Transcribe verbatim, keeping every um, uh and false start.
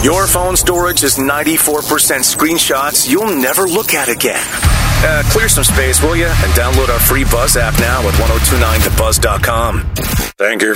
Your phone storage is ninety-four percent screenshots you'll never look at again. Uh, clear some space, will you? And download our free Buzz app now at ten twenty-nine the buzz dot com. Thank you.